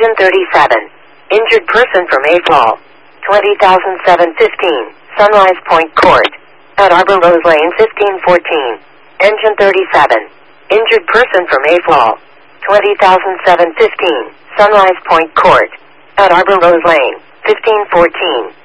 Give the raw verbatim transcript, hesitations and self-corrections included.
Engine thirty-seven. Injured person from A F A L. twenty thousand seven hundred fifteen. Sunrise Point Court. At Arbor Rose Lane fifteen fourteen. Engine thirty-seven. Injured person from A F A L. twenty thousand seven hundred fifteen. Sunrise Point Court. At Arbor Rose Lane fifteen fourteen.